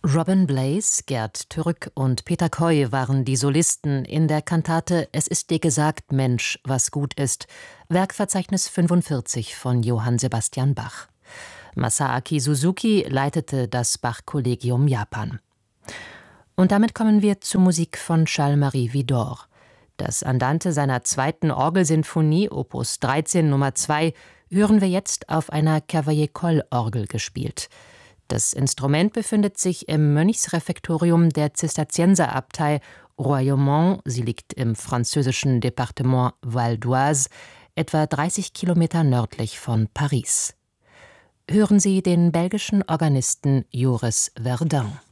Robin Blaze, Gerd Türk und Peter Coy waren die Solisten in der Kantate »Es ist dir gesagt, Mensch, was gut ist«, Werkverzeichnis 45 von Johann Sebastian Bach. Masaaki Suzuki leitete das Bach-Kollegium Japan. Und damit kommen wir zur Musik von Charles-Marie Widor. Das Andante seiner zweiten Orgelsinfonie, Opus 13 Nummer 2, hören wir jetzt auf einer Cavaillé-Coll-Orgel gespielt. Das Instrument befindet sich im Mönchsrefektorium der Zisterzienserabtei Royaumont. Sie liegt im französischen Departement Val d'Oise, etwa 30 Kilometer nördlich von Paris. Hören Sie den belgischen Organisten Joris Verdun.